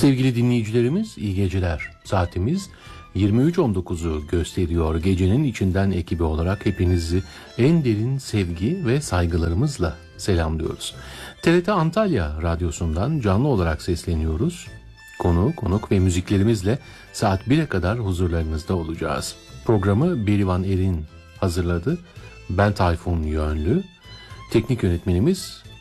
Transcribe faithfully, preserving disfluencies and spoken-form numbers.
Sevgili dinleyicilerimiz, iyi geceler. Saatimiz yirmi üç on dokuzu gösteriyor. Gecenin içinden ekibi olarak hepinizi en derin sevgi ve saygılarımızla selamlıyoruz. T R T Antalya Radyosu'ndan canlı olarak sesleniyoruz. Konu, konuk ve müziklerimizle saat bire kadar huzurlarınızda olacağız. Programı Berivan Erin hazırladı. Ben Tayfun Yönlü. Teknik yönetmenimiz